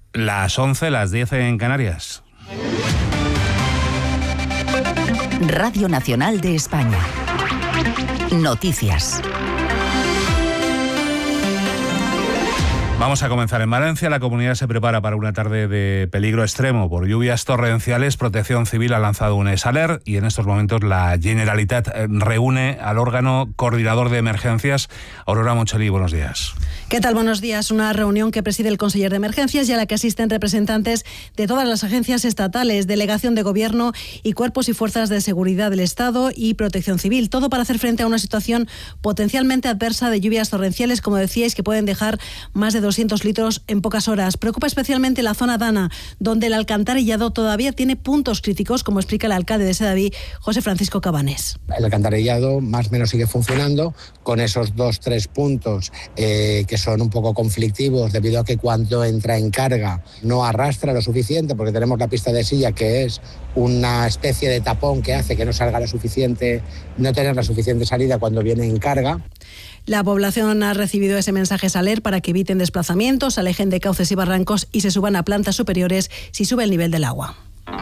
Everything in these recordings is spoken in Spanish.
Las 11, las 10 en Canarias. Radio Nacional de España. Noticias. Vamos a comenzar en Valencia. La comunidad se prepara para una tarde de peligro extremo por lluvias torrenciales. Protección Civil ha lanzado un alert y en estos momentos la Generalitat reúne al órgano coordinador de emergencias. Aurora Moncheli, buenos días. ¿Qué tal? Buenos días. Una reunión que preside el conseller de Emergencias y a la que asisten representantes de todas las agencias estatales, delegación de gobierno y cuerpos y fuerzas de seguridad del Estado y Protección Civil. Todo para hacer frente a una situación potencialmente adversa de lluvias torrenciales, como decíais, que pueden dejar más de 200 litros en pocas horas. Preocupa especialmente la zona Dana, donde el alcantarillado todavía tiene puntos críticos, como explica el alcalde de Sedaví, José Francisco Cabanés. El alcantarillado más o menos sigue funcionando con esos 2-3 puntos que son un poco conflictivos debido a que cuando entra en carga no arrastra lo suficiente, porque tenemos la pista de silla, que es una especie de tapón que hace que no salga no tener la suficiente salida cuando viene en carga. La población ha recibido ese mensaje SALER para que eviten desplazamientos, alejen de cauces y barrancos y se suban a plantas superiores si sube el nivel del agua.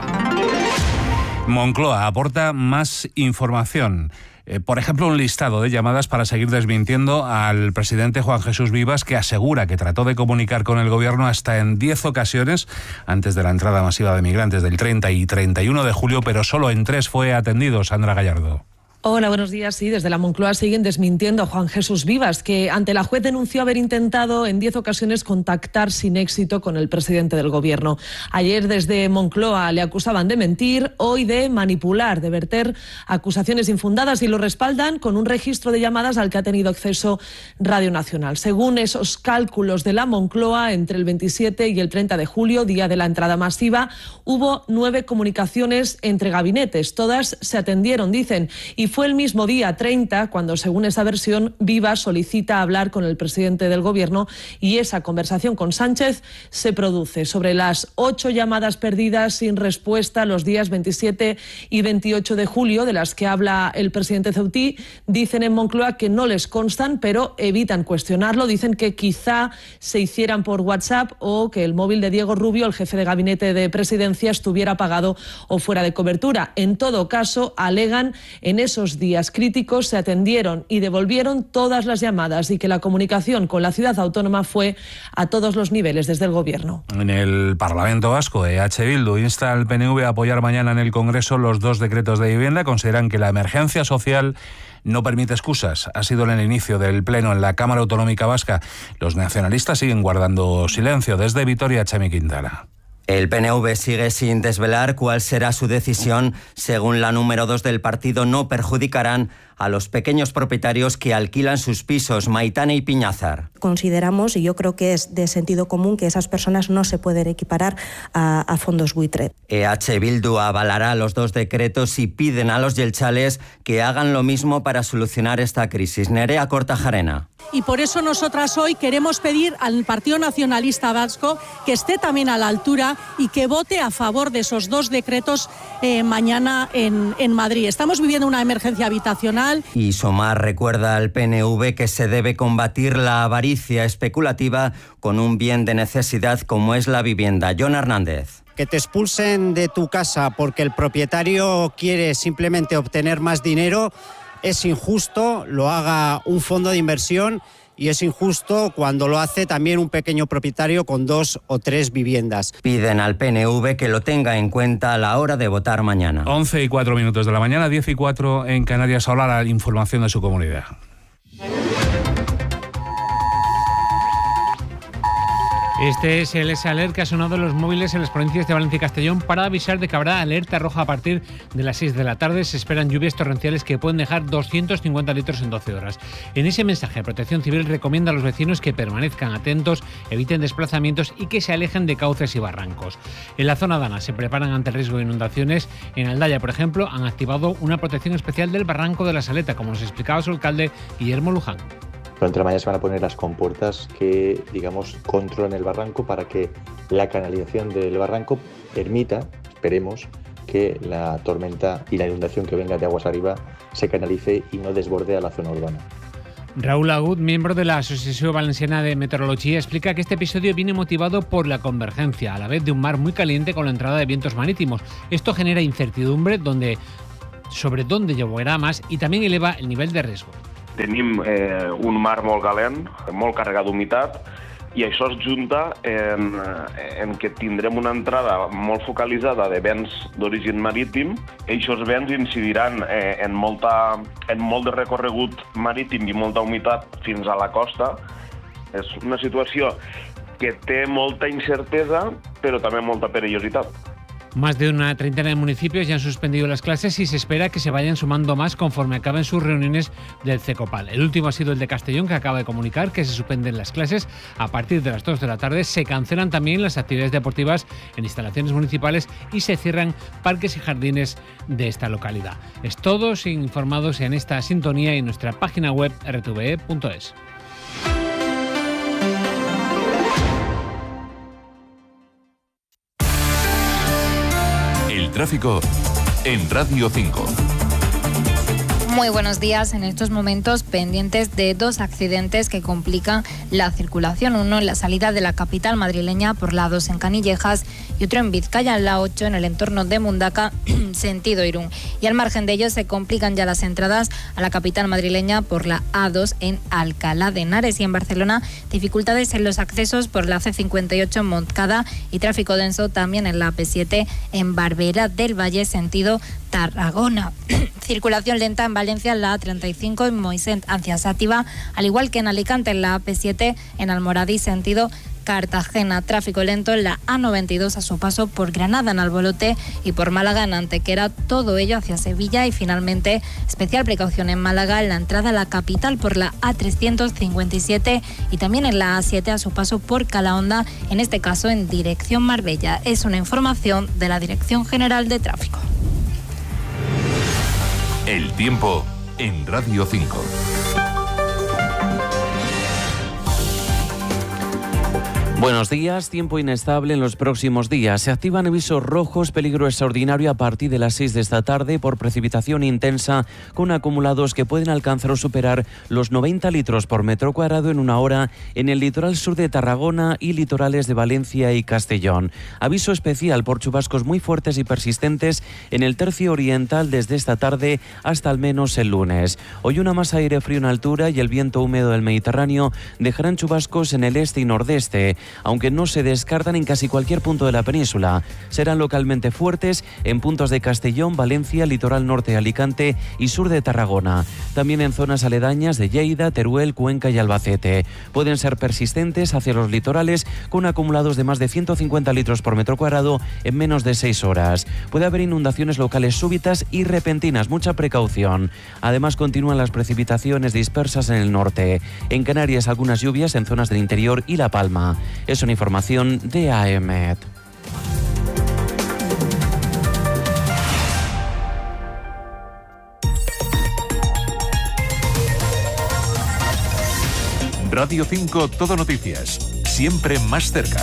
Moncloa aporta más información. Por ejemplo, un listado de llamadas para seguir desmintiendo al presidente Juan Jesús Vivas, que asegura que trató de comunicar con el gobierno hasta en 10 ocasiones antes de la entrada masiva de migrantes del 30 y 31 de julio, pero solo en 3 fue atendido. Sandra Gallardo. Hola, buenos días. Sí, desde la Moncloa siguen desmintiendo a Juan Jesús Vivas, que ante la juez denunció haber intentado en 10 ocasiones contactar sin éxito con el presidente del gobierno. Ayer desde Moncloa le acusaban de mentir, hoy de manipular, de verter acusaciones infundadas, y lo respaldan con un registro de llamadas al que ha tenido acceso Radio Nacional. Según esos cálculos de la Moncloa, entre el 27 y el 30 de julio, día de la entrada masiva, hubo 9 comunicaciones entre gabinetes. Todas se atendieron, dicen, y fue el mismo día 30 cuando, según esa versión, Vivas solicita hablar con el presidente del gobierno y esa conversación con Sánchez se produce. Sobre las 8 llamadas perdidas sin respuesta los días 27 y 28 de julio, de las que habla el presidente Ceutí, dicen en Moncloa que no les constan, pero evitan cuestionarlo. Dicen que quizá se hicieran por WhatsApp o que el móvil de Diego Rubio, el jefe de gabinete de presidencia, estuviera apagado o fuera de cobertura. En todo caso, alegan en esos días críticos se atendieron y devolvieron todas las llamadas y que la comunicación con la ciudad autónoma fue a todos los niveles desde el gobierno. En el Parlamento Vasco, EH Bildu insta al PNV a apoyar mañana en el Congreso los 2 decretos de vivienda. Consideran que la emergencia social no permite excusas. Ha sido en el inicio del pleno en la Cámara Autonómica Vasca. Los nacionalistas siguen guardando silencio. Desde Vitoria, Chemi Quintana. El PNV sigue sin desvelar cuál será su decisión. Según la número 2 del partido, no perjudicarán a los pequeños propietarios que alquilan sus pisos. Maitane y Piñazar. Consideramos, y yo creo que es de sentido común, que esas personas no se pueden equiparar a fondos buitre. EH Bildu avalará los 2 decretos y piden a los yelchales que hagan lo mismo para solucionar esta crisis. Nerea Kortajarena. Y por eso nosotras hoy queremos pedir al Partido Nacionalista Vasco que esté también a la altura y que vote a favor de esos 2 decretos mañana en Madrid. Estamos viviendo una emergencia habitacional. Y Somar recuerda al PNV que se debe combatir la avaricia especulativa con un bien de necesidad como es la vivienda. Jon Hernández. Que te expulsen de tu casa porque el propietario quiere simplemente obtener más dinero es injusto, lo haga un fondo de inversión, y es injusto cuando lo hace también un pequeño propietario con 2 o 3 viviendas. Piden al PNV que lo tenga en cuenta a la hora de votar mañana. 11:04 de la mañana, 10:04 en Canarias. Ahora la información de su comunidad. Este es el alert que ha sonado en los móviles en las provincias de Valencia y Castellón para avisar de que habrá alerta roja a partir de las 6 de la tarde. Se esperan lluvias torrenciales que pueden dejar 250 litros en 12 horas. En ese mensaje, Protección Civil recomienda a los vecinos que permanezcan atentos, eviten desplazamientos y que se alejen de cauces y barrancos. En la zona Dana se preparan ante el riesgo de inundaciones. En Aldaya, por ejemplo, han activado una protección especial del barranco de la Saleta, como nos explicaba su alcalde Guillermo Luján. Durante la mañana se van a poner las compuertas que, controlan el barranco para que la canalización del barranco permita, esperemos, que la tormenta y la inundación que venga de aguas arriba se canalice y no desborde a la zona urbana. Raúl Agut, miembro de la Asociación Valenciana de Meteorología, explica que este episodio viene motivado por la convergencia, a la vez de un mar muy caliente con la entrada de vientos marítimos. Esto genera incertidumbre sobre dónde lloverà más y también eleva el nivel de riesgo. Tenim un mar molt calent, molt carregat d'humitat, i això es junta en que tindrem una entrada molt focalitzada de vents d'origen marítim, i aquests vents incidiran en molt de recorregut marítim i molta humitat fins a la costa. És una situació que té molta incertesa, però també molta perillositat. Más de una treintena de municipios ya han suspendido las clases y se espera que se vayan sumando más conforme acaben sus reuniones del CECOPAL. El último ha sido el de Castellón, que acaba de comunicar que se suspenden las clases a partir de las 2 de la tarde. Se cancelan también las actividades deportivas en instalaciones municipales y se cierran parques y jardines de esta localidad. Es todo, informados en esta sintonía y en nuestra página web rtve.es. Tráfico en Radio 5. Muy buenos días. En estos momentos pendientes de 2 accidentes que complican la circulación. Uno en la salida de la capital madrileña por la A2 en Canillejas y otro en Vizcaya en la 8 en el entorno de Mundaca, sentido Irún. Y al margen de ello se complican ya las entradas a la capital madrileña por la A2 en Alcalá de Henares. Y en Barcelona, dificultades en los accesos por la C58 en Montcada y tráfico denso también en la AP7 en Barberá del Valle, sentido Tarragona. Circulación lenta en Valencia en la A35 en Moixent hacia Sátiva, al igual que en Alicante en la AP7 en Almoradí, sentido Cartagena. Tráfico lento en la A92 a su paso por Granada en Albolote y por Málaga en Antequera, todo ello hacia Sevilla. Y finalmente, especial precaución en Málaga en la entrada a la capital por la A357 y también en la A7 a su paso por Calahonda, en este caso en dirección Marbella. Es una información de la Dirección General de Tráfico. El tiempo en Radio 5. Buenos días. Tiempo inestable en los próximos días. Se activan avisos rojos, peligro extraordinario a partir de las 6 de esta tarde por precipitación intensa, con acumulados que pueden alcanzar o superar los 90 litros por metro cuadrado en una hora en el litoral sur de Tarragona y litorales de Valencia y Castellón. Aviso especial por chubascos muy fuertes y persistentes en el tercio oriental desde esta tarde hasta al menos el lunes. Hoy una masa de aire frío en altura y el viento húmedo del Mediterráneo dejarán chubascos en el este y nordeste, aunque no se descartan en casi cualquier punto de la península. Serán localmente fuertes en puntos de Castellón, Valencia, litoral norte de Alicante y sur de Tarragona. También en zonas aledañas de Lleida, Teruel, Cuenca y Albacete. Pueden ser persistentes hacia los litorales con acumulados de más de 150 litros por metro cuadrado en menos de 6 horas. Puede haber inundaciones locales súbitas y repentinas, mucha precaución. Además, continúan las precipitaciones dispersas en el norte. En Canarias, algunas lluvias en zonas del interior y La Palma. Es una información de AEMET. Radio 5 Todo Noticias. Siempre más cerca.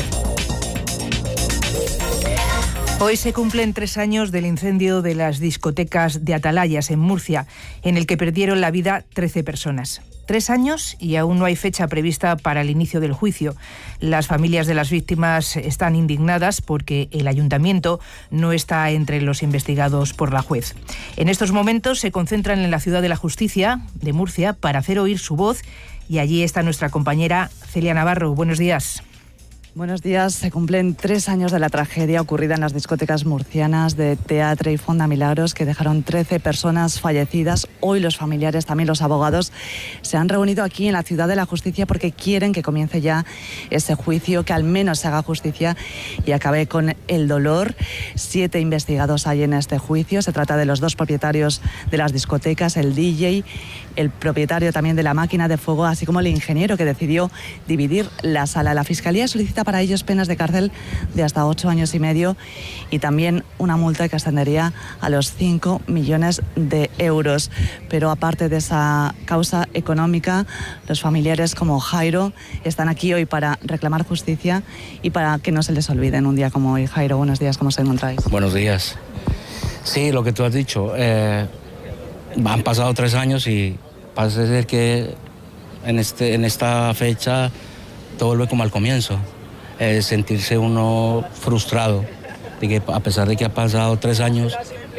Hoy se cumplen 3 años del incendio de las discotecas de Atalayas en Murcia, en el que perdieron la vida 13 personas. 3 años y aún no hay fecha prevista para el inicio del juicio. Las familias de las víctimas están indignadas porque el ayuntamiento no está entre los investigados por la juez. En estos momentos se concentran en la Ciudad de la Justicia de Murcia para hacer oír su voz y allí está nuestra compañera Celia Navarro. Buenos días. Buenos días. Se cumplen 3 años de la tragedia ocurrida en las discotecas murcianas de Teatre y Fonda Milagros, que dejaron 13 personas fallecidas. Hoy los familiares, también los abogados, se han reunido aquí en la Ciudad de la Justicia porque quieren que comience ya ese juicio, que al menos se haga justicia y acabe con el dolor. 7 investigados hay en este juicio. Se trata de los 2 propietarios de las discotecas, el DJ, el propietario también de la máquina de fuego, así como el ingeniero que decidió dividir la sala. La Fiscalía solicita para ellos penas de cárcel de hasta 8 años y medio y también una multa que ascendería a los 5 millones de euros. Pero aparte de esa causa económica, los familiares como Jairo están aquí hoy para reclamar justicia y para que no se les olvide en un día como hoy. Jairo, buenos días, ¿cómo os encontráis? Buenos días. Sí, lo que tú has dicho, han pasado 3 años y Parece ser que en esta fecha todo vuelve como al comienzo. Sentirse uno frustrado, de que a pesar de que ha pasado 3 años,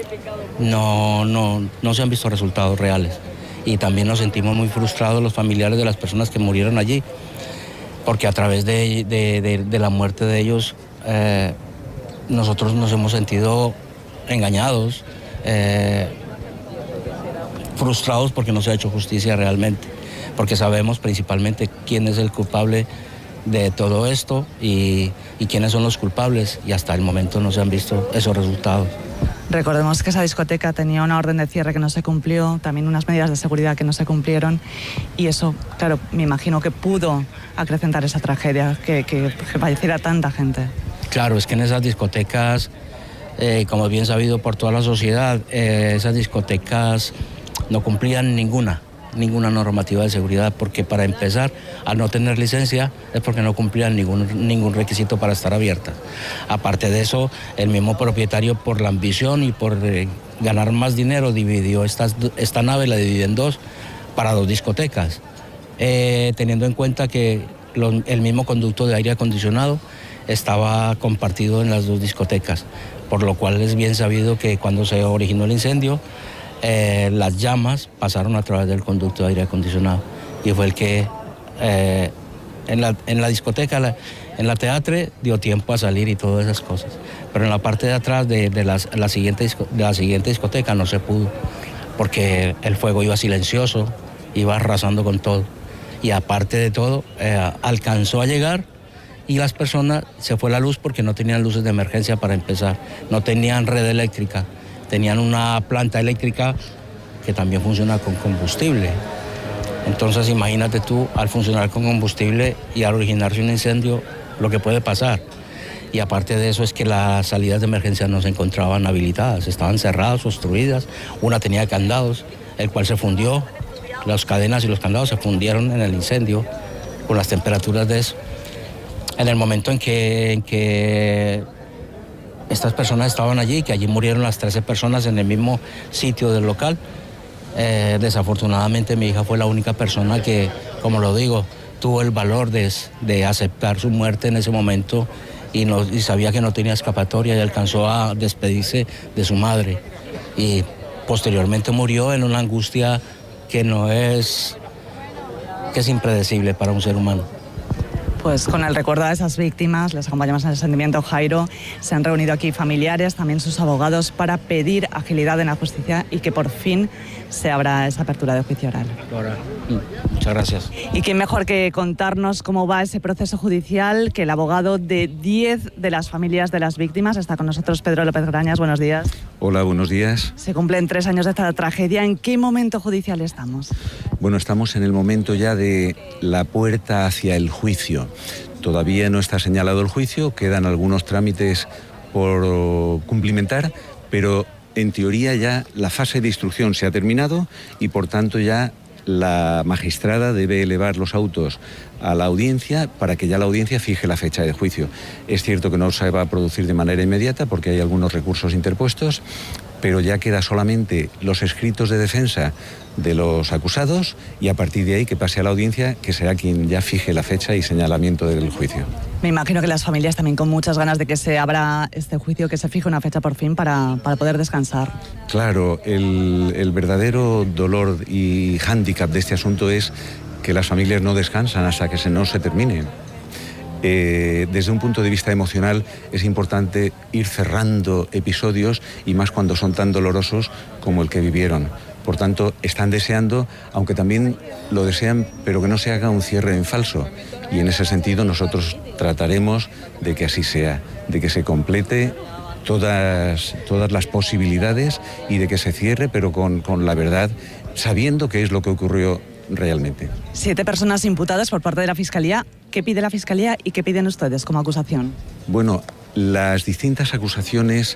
no se han visto resultados reales. Y también nos sentimos muy frustrados los familiares de las personas que murieron allí, porque a través de la muerte de ellos, nosotros nos hemos sentido engañados, frustrados porque no se ha hecho justicia realmente, porque sabemos principalmente quién es el culpable de todo esto y quiénes son los culpables, y hasta el momento no se han visto esos resultados. Recordemos que esa discoteca tenía una orden de cierre que no se cumplió, también unas medidas de seguridad que no se cumplieron, y eso, claro, me imagino que pudo acrecentar esa tragedia, que falleciera tanta gente. Claro, es que en esas discotecas, como bien sabido por toda la sociedad, esas discotecas no cumplían ninguna normativa de seguridad, porque para empezar, al no tener licencia, es porque no cumplían ningún requisito para estar abiertas. Aparte de eso, el mismo propietario, por la ambición y por ganar más dinero, dividió esta nave, la dividió en 2 para 2 discotecas, teniendo en cuenta que el mismo conducto de aire acondicionado estaba compartido en las 2 discotecas, por lo cual es bien sabido que cuando se originó el incendio, las llamas pasaron a través del conducto de aire acondicionado, y fue el que en la discoteca, en la Teatre, dio tiempo a salir y todas esas cosas, pero en la parte de atrás de la siguiente discoteca no se pudo, porque el fuego iba silencioso, iba arrasando con todo, y aparte de todo alcanzó a llegar, y las personas, se fue la luz porque no tenían luces de emergencia para empezar, no tenían red eléctrica. Tenían una planta eléctrica que también funciona con combustible. Entonces imagínate tú, al funcionar con combustible y al originarse un incendio, lo que puede pasar. Y aparte de eso es que las salidas de emergencia no se encontraban habilitadas, estaban cerradas, obstruidas. Una tenía candados, el cual se fundió. Las cadenas y los candados se fundieron en el incendio con las temperaturas de eso. En el momento en que estas personas estaban allí, que allí murieron las 13 personas en el mismo sitio del local. Desafortunadamente mi hija fue la única persona que, como lo digo, tuvo el valor de aceptar su muerte en ese momento y sabía que no tenía escapatoria, y alcanzó a despedirse de su madre. Y posteriormente murió en una angustia que es impredecible para un ser humano. Pues con el recuerdo a esas víctimas, les acompañamos en el sentimiento, Jairo. Se han reunido aquí familiares, también sus abogados, para pedir agilidad en la justicia y que por fin se abra esa apertura de juicio oral. Muchas gracias. Y quién mejor que contarnos cómo va ese proceso judicial que el abogado de 10 de las familias de las víctimas. Está con nosotros Pedro López Grañas. Buenos días. Hola, buenos días. Se cumplen 3 años de esta tragedia. ¿En qué momento judicial estamos? Bueno, estamos en el momento ya de la puerta hacia el juicio. Todavía no está señalado el juicio, quedan algunos trámites por cumplimentar, pero en teoría ya la fase de instrucción se ha terminado y por tanto ya la magistrada debe elevar los autos a la audiencia para que ya la audiencia fije la fecha de juicio. Es cierto que no se va a producir de manera inmediata porque hay algunos recursos interpuestos, pero ya queda solamente los escritos de defensa de los acusados y a partir de ahí que pase a la audiencia, que será quien ya fije la fecha y señalamiento del juicio. Me imagino que las familias también con muchas ganas de que se abra este juicio, que se fije una fecha por fin para poder descansar. Claro, el verdadero dolor y hándicap de este asunto es que las familias no descansan hasta que no se termine. Desde un punto de vista emocional es importante ir cerrando episodios y más cuando son tan dolorosos como el que vivieron. Por tanto, están deseando, aunque también lo desean, pero que no se haga un cierre en falso. Y en ese sentido nosotros trataremos de que así sea, de que se complete todas las posibilidades y de que se cierre, pero con la verdad, sabiendo qué es lo que ocurrió realmente. 7 personas imputadas por parte de la Fiscalía. ¿Qué pide la Fiscalía y qué piden ustedes como acusación? Bueno, las distintas acusaciones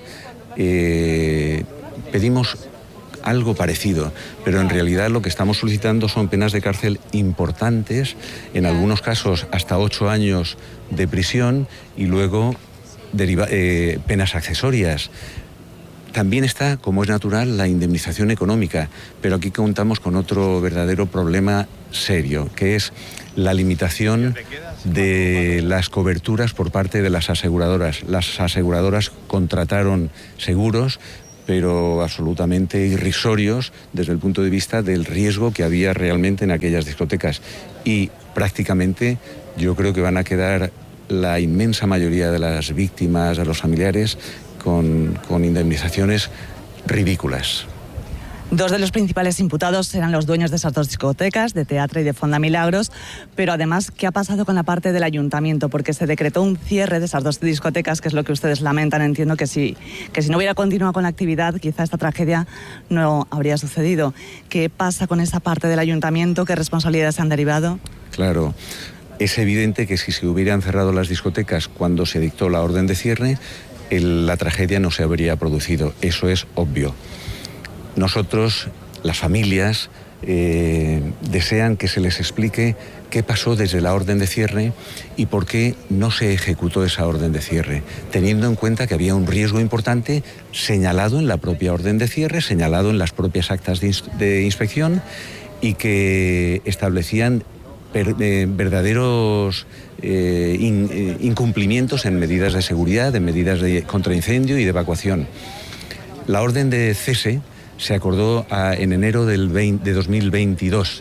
pedimos algo parecido, pero en realidad lo que estamos solicitando son penas de cárcel importantes, en algunos casos hasta 8 años de prisión y luego penas accesorias. también está, como es natural, la indemnización económica, pero aquí contamos con otro verdadero problema serio, que es la limitación de las coberturas por parte de las aseguradoras. Las aseguradoras contrataron seguros, pero absolutamente irrisorios desde el punto de vista del riesgo que había realmente en aquellas discotecas. Y prácticamente yo creo que van a quedar la inmensa mayoría de las víctimas, de los familiares, con indemnizaciones ridículas. Dos de los principales imputados eran los dueños de esas dos discotecas, de Teatre y de Fonda Milagros, pero además, ¿qué ha pasado con la parte del ayuntamiento? Porque se decretó un cierre de esas dos discotecas, que es lo que ustedes lamentan. Entiendo que si no hubiera continuado con la actividad, quizá esta tragedia no habría sucedido. ¿Qué pasa con esa parte del ayuntamiento? ¿Qué responsabilidades se han derivado? Claro, es evidente que si se hubieran cerrado las discotecas cuando se dictó la orden de cierre, la tragedia no se habría producido. Eso es obvio. Nosotros, las familias, desean que se les explique qué pasó desde la orden de cierre y por qué no se ejecutó esa orden de cierre, teniendo en cuenta que había un riesgo importante señalado en la propia orden de cierre, señalado en las propias actas de inspección, y que establecían verdaderos incumplimientos en medidas de seguridad, en medidas de contraincendio y de evacuación. La orden de cese se acordó en enero de 2022.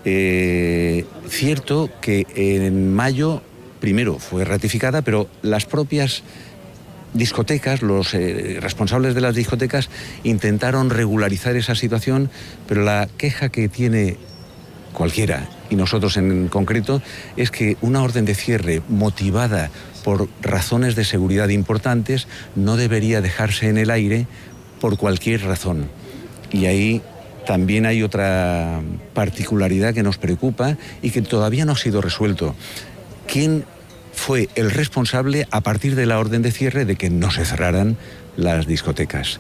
Cierto que en mayo, primero, fue ratificada, pero las propias discotecas, los responsables de las discotecas, intentaron regularizar esa situación, pero la queja que tiene cualquiera, y nosotros en concreto, es que una orden de cierre motivada por razones de seguridad importantes no debería dejarse en el aire por cualquier razón. Y ahí también hay otra particularidad que nos preocupa y que todavía no ha sido resuelto. ¿Quién fue el responsable a partir de la orden de cierre de que no se cerraran las discotecas?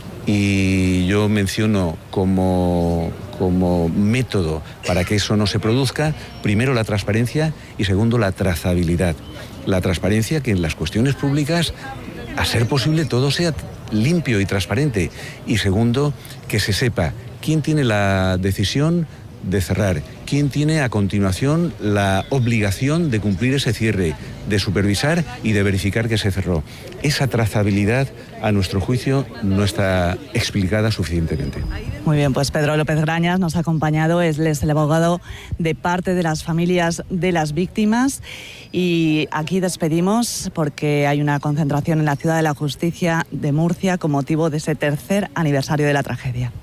Y yo menciono como método para que eso no se produzca, primero la transparencia y segundo la trazabilidad. La transparencia, que en las cuestiones públicas, a ser posible, todo sea limpio y transparente. Y segundo, que se sepa quién tiene la decisión de cerrar, quién tiene a continuación la obligación de cumplir ese cierre, de supervisar y de verificar que se cerró. Esa trazabilidad, a nuestro juicio, no está explicada suficientemente. Muy bien, pues Pedro López Grañas nos ha acompañado, es el abogado de parte de las familias de las víctimas, y aquí despedimos porque hay una concentración en la Ciudad de la Justicia de Murcia con motivo de ese tercer aniversario de la tragedia.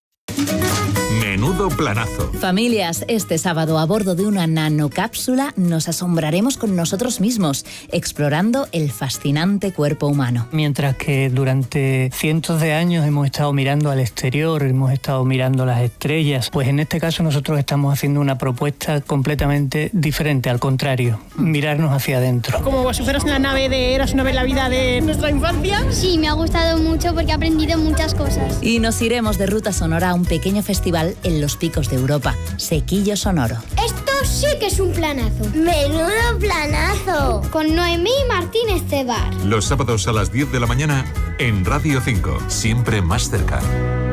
Menudo planazo. Familias, este sábado a bordo de una nanocápsula nos asombraremos con nosotros mismos, explorando el fascinante cuerpo humano. Mientras que durante cientos de años hemos estado mirando al exterior, hemos estado mirando las estrellas, pues en este caso nosotros estamos haciendo una propuesta completamente diferente, al contrario, mirarnos hacia adentro. Como si fueras una nave de Eras una vez la vida de nuestra infancia. Sí, me ha gustado mucho porque he aprendido muchas cosas. Y nos iremos de ruta sonora a un pequeño festival en los picos de Europa, Sequillo Sonoro. Esto sí que es un planazo. ¡Menudo planazo! Con Noemí Martínez Cebar. Los sábados a las 10 de la mañana en Radio 5, siempre más cerca.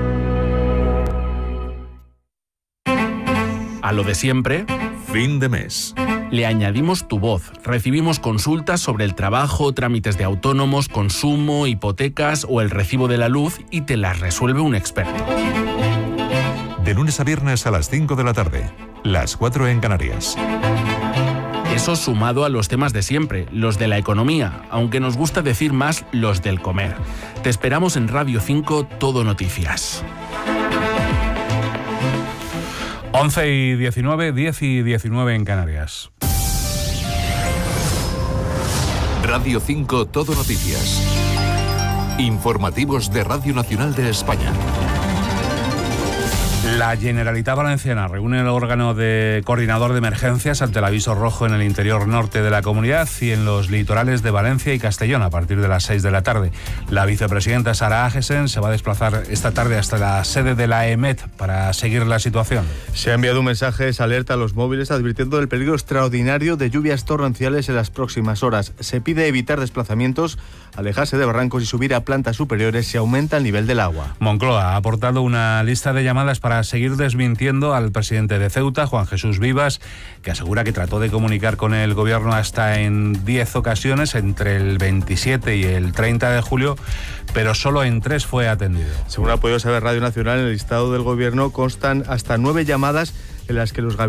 A lo de siempre, fin de mes. Le añadimos tu voz. Recibimos consultas sobre el trabajo, trámites de autónomos, consumo, hipotecas o el recibo de la luz y te las resuelve un experto. De lunes a viernes a las 5 de la tarde, las 4 en Canarias. Eso sumado a los temas de siempre, los de la economía, aunque nos gusta decir más los del comer. Te esperamos en Radio 5 Todo Noticias. 11 y 19, 10 y 19 en Canarias. Radio 5 Todo Noticias. Informativos de Radio Nacional de España. La Generalitat Valenciana reúne el órgano de coordinador de emergencias ante el aviso rojo en el interior norte de la comunidad y en los litorales de Valencia y Castellón a partir de las 6 de la tarde. La vicepresidenta Sara Agesen se va a desplazar esta tarde hasta la sede de la EMET para seguir la situación. Se ha enviado un mensaje de alerta a los móviles advirtiendo del peligro extraordinario de lluvias torrenciales en las próximas horas. Se pide evitar desplazamientos, alejarse de barrancos y subir a plantas superiores si aumenta el nivel del agua. Moncloa ha aportado una lista de llamadas para seguir desmintiendo al presidente de Ceuta, Juan Jesús Vivas, que asegura que trató de comunicar con el gobierno hasta en 10 ocasiones entre el 27 y el 30 de julio, pero solo en 3 fue atendido. Según ha podido saber Radio Nacional, en el listado del gobierno constan hasta 9 llamadas en las que los